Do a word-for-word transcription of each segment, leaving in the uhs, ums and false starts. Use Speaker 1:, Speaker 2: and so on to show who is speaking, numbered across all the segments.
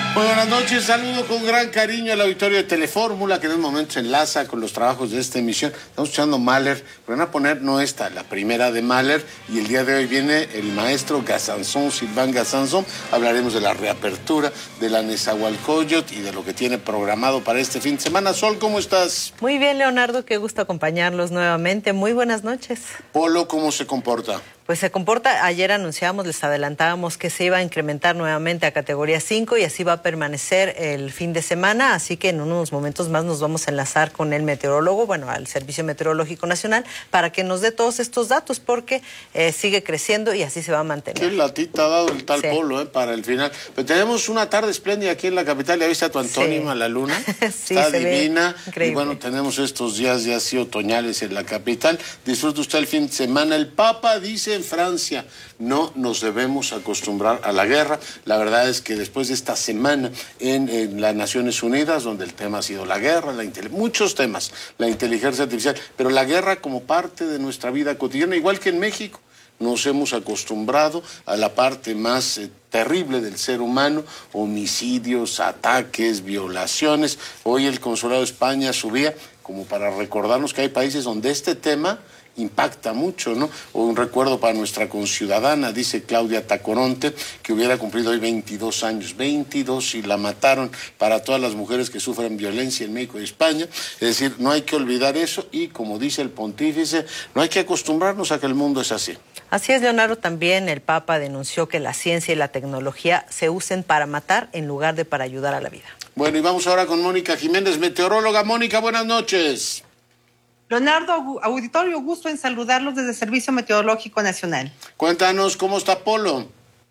Speaker 1: Muy buenas noches, saludo con gran cariño al auditorio de Telefórmula, que en un momento se enlaza con los trabajos de esta emisión. Estamos escuchando Mahler, pero van a poner no esta, la primera de Mahler, y el día de hoy viene el maestro Gazanzón, Silván Gazanzón. Hablaremos de la reapertura de la Nezahualcóyotl y de lo que tiene programado para este fin de semana. Sol, ¿cómo estás?
Speaker 2: Muy bien, Leonardo, qué gusto acompañarlos nuevamente. Muy buenas noches.
Speaker 1: Polo, ¿cómo se comporta?
Speaker 2: Pues se comporta, ayer anunciábamos, les adelantábamos que se iba a incrementar nuevamente a categoría cinco y así va a permanecer el fin de semana, así que en unos momentos más nos vamos a enlazar con el meteorólogo, bueno, al Servicio Meteorológico Nacional, para que nos dé todos estos datos, porque eh, sigue creciendo y así se va a mantener.
Speaker 1: Qué latita ha dado el tal
Speaker 2: Sí.
Speaker 1: Polo, eh, para el final. Pero tenemos una tarde espléndida aquí en la capital, ¿ya viste a tu antónima,
Speaker 2: Sí.
Speaker 1: la luna?
Speaker 2: Sí,
Speaker 1: está
Speaker 2: se ve
Speaker 1: divina.
Speaker 2: increíble.
Speaker 1: Y bueno, tenemos estos días ya así otoñales en la capital. Disfruta usted el fin de semana. El Papa dice en Francia: no nos debemos acostumbrar a la guerra. La verdad es que después de esta semana en, en las Naciones Unidas, donde el tema ha sido la guerra, la muchos temas, la inteligencia artificial, pero la guerra como parte de nuestra vida cotidiana, igual que en México. Nos hemos acostumbrado a la parte más eh, terrible del ser humano: homicidios, ataques, violaciones. Hoy el Consulado de España subía como para recordarnos que hay países donde este tema impacta mucho, ¿no? O un recuerdo para nuestra conciudadana, dice Claudia Tacoronte, que hubiera cumplido hoy veintidós años, veintidós, y la mataron, para todas las mujeres que sufren violencia en México y España. Es decir, no hay que olvidar eso y, como dice el pontífice, no hay que acostumbrarnos a que el mundo es así.
Speaker 2: Así es, Leonardo. También el Papa denunció que la ciencia y la tecnología se usen para matar en lugar de para ayudar a la vida.
Speaker 1: Bueno, y vamos ahora con Mónica Jiménez, meteoróloga. Mónica, buenas noches.
Speaker 3: Leonardo, auditorio, gusto en saludarlos desde el Servicio Meteorológico Nacional.
Speaker 1: Cuéntanos, ¿cómo está Polo?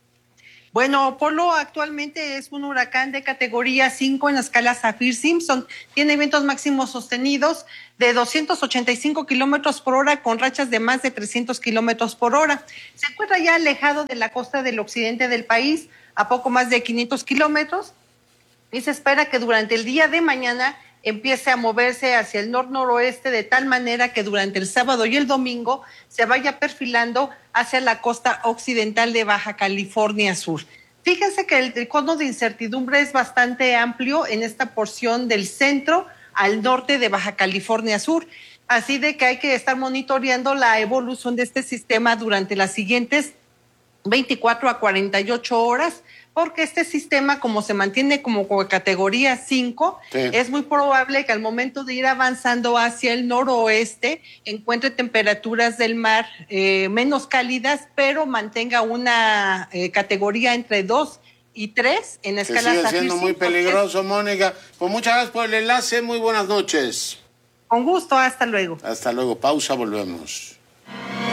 Speaker 3: Bueno, Polo actualmente es un huracán de categoría cinco en la escala Saffir-Simpson. Tiene vientos máximos sostenidos de doscientos ochenta y cinco kilómetros por hora con rachas de más de trescientos kilómetros por hora. Se encuentra ya alejado de la costa del occidente del país, a poco más de quinientos kilómetros, y se espera que durante el día de mañana empiece a moverse hacia el nor-noroeste de tal manera que durante el sábado y el domingo se vaya perfilando hacia la costa occidental de Baja California Sur. Fíjense que el cono de incertidumbre es bastante amplio en esta porción del centro al norte de Baja California Sur, así de que hay que estar monitoreando la evolución de este sistema durante las siguientes veinticuatro a cuarenta y ocho horas, porque este sistema, como se mantiene como categoría cinco, sí, es muy probable que al momento de ir avanzando hacia el noroeste encuentre temperaturas del mar eh, menos cálidas, pero mantenga una eh, categoría entre dos y tres en la escala
Speaker 1: Saffir.
Speaker 3: Saffir.
Speaker 1: Sigue siendo muy peligroso, Mónica. Pues muchas gracias por el enlace, muy buenas noches.
Speaker 3: Con gusto, hasta luego.
Speaker 1: Hasta luego, pausa, volvemos.